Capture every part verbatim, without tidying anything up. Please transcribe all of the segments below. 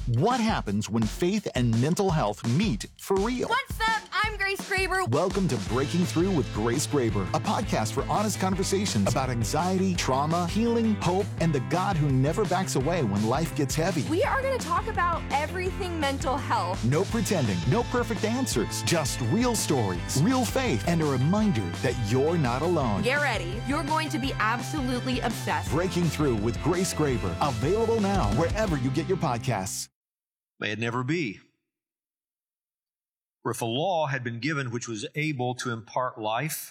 What happens when faith and mental health meet for real? What's up? I'm Grace Graber. Welcome to Breaking Through with Grace Graber, a podcast for honest conversations about anxiety, trauma, healing, hope, and the God who never backs away when life gets heavy. We are going to talk about everything mental health. No pretending, no perfect answers, just real stories, real faith, and a reminder that you're not alone. Get ready. You're going to be absolutely obsessed. Breaking Through with Grace Graber, available now wherever you get your podcasts. May it never be. For if a law had been given which was able to impart life,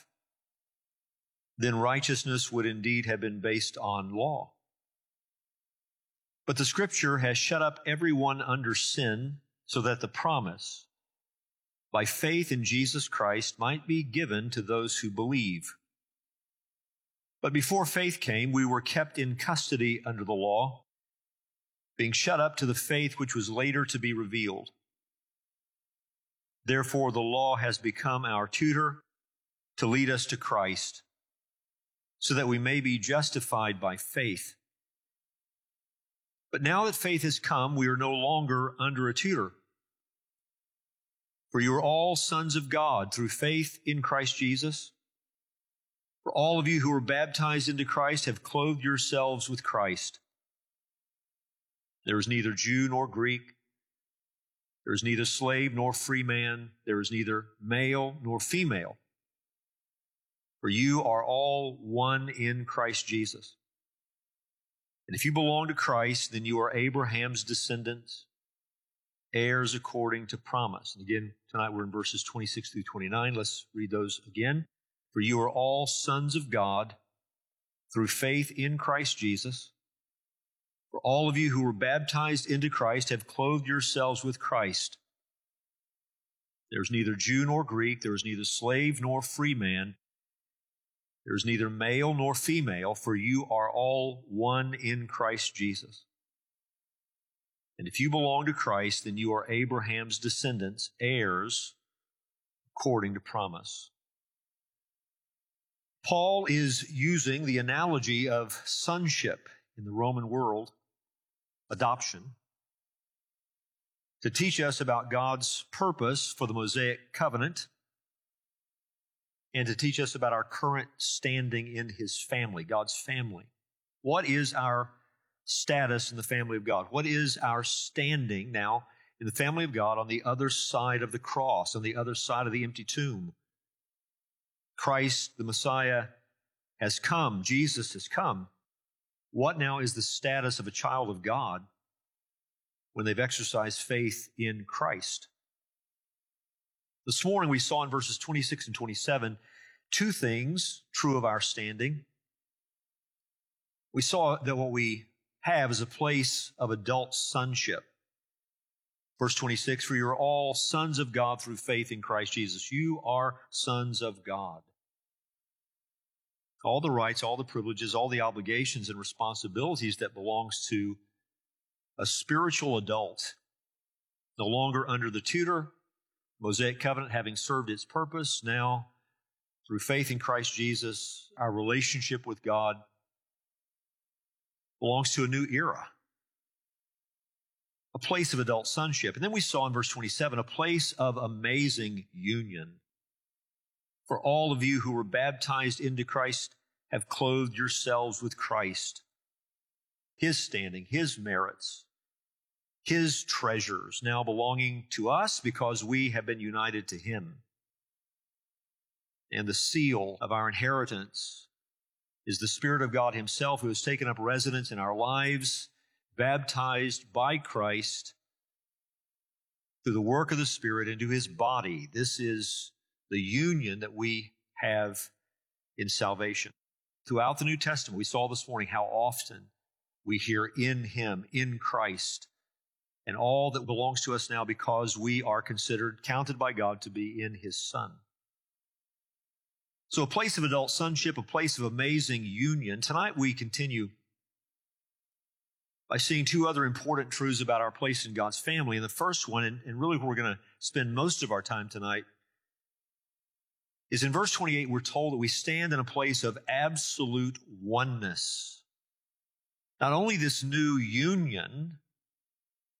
then righteousness would indeed have been based on law. But the Scripture has shut up everyone under sin so that the promise, by faith in Jesus Christ, might be given to those who believe. But before faith came, we were kept in custody under the law, being shut up to the faith which was later to be revealed. Therefore, the law has become our tutor to lead us to Christ, so that we may be justified by faith. But now that faith has come, we are no longer under a tutor. For you are all sons of God through faith in Christ Jesus. For all of you who were baptized into Christ have clothed yourselves with Christ. There is neither Jew nor Greek. There is neither slave nor free man. There is neither male nor female. For you are all one in Christ Jesus. And if you belong to Christ, then you are Abraham's descendants, heirs according to promise. And again, tonight we're in verses twenty-six through twenty-nine. Let's read those again. For you are all sons of God through faith in Christ Jesus. For all of you who were baptized into Christ have clothed yourselves with Christ. There is neither Jew nor Greek, there is neither slave nor free man, there is neither male nor female, for you are all one in Christ Jesus. And if you belong to Christ, then you are Abraham's descendants, heirs according to promise. Paul is using the analogy of sonship in the Roman world, adoption, to teach us about God's purpose for the Mosaic covenant and to teach us about our current standing in His family, God's family. What is our status in the family of God? What is our standing now in the family of God on the other side of the cross, on the other side of the empty tomb? Christ, the Messiah, has come. Jesus has come. What now is the status of a child of God when they've exercised faith in Christ? This morning we saw in verses twenty-six and twenty-seven two things true of our standing. We saw that what we have is a place of adult sonship. Verse twenty-six, for you are all sons of God through faith in Christ Jesus. You are sons of God. All the rights, all the privileges, all the obligations and responsibilities that belongs to a spiritual adult, no longer under the tutor, Mosaic covenant having served its purpose. Now, through faith in Christ Jesus, our relationship with God belongs to a new era, a place of adult sonship. And then we saw in verse twenty-seven, a place of amazing union. For all of you who were baptized into Christ have clothed yourselves with Christ. His standing, His merits, His treasures now belonging to us because we have been united to Him. And the seal of our inheritance is the Spirit of God Himself, who has taken up residence in our lives, baptized by Christ through the work of the Spirit into His body. This is the union that we have in salvation. Throughout the New Testament, we saw this morning how often we hear in Him, in Christ, and all that belongs to us now because we are considered, counted by God to be in His Son. So a place of adult sonship, a place of amazing union. Tonight we continue by seeing two other important truths about our place in God's family. And the first one, and, and really where we're going to spend most of our time tonight, is in verse twenty-eight, we're told that we stand in a place of absolute oneness. Not only this new union